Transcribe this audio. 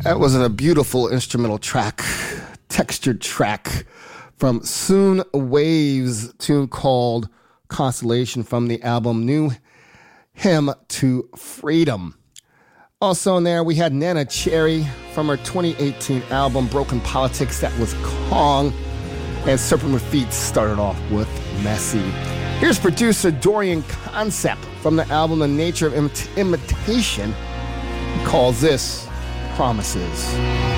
That was a beautiful instrumental track, textured track from Soon Waves, tune called Constellation from the album New Hymn to Freedom. Also in there, we had Nana Cherry from her 2018 album Broken Politics. That was Kong. And Serpent with Feet started off with Messy. Here's producer Dorian Concept from the album The Nature of Imitation. He calls this Promises.